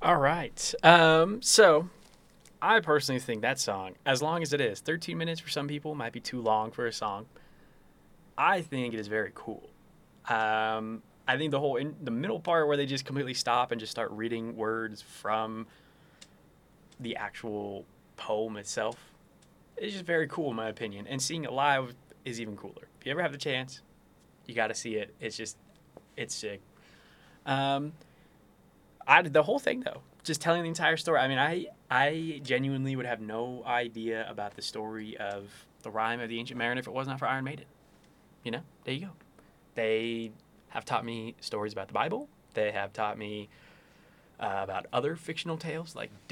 All right. So I personally think that song, as long as it is, 13 minutes for some people might be too long for a song. I think it is very cool. I think the middle part where they just completely stop and just start reading words from the actual poem itself is just very cool in my opinion. And seeing it live is even cooler. If you ever have the chance, you got to see it. It's sick. Um, the whole thing though, just telling the entire story. I mean, I genuinely would have no idea about the story of the Rhyme of the Ancient Mariner if it was not for Iron Maiden. You know, there you go. They have taught me stories about the Bible. They have taught me about other fictional tales like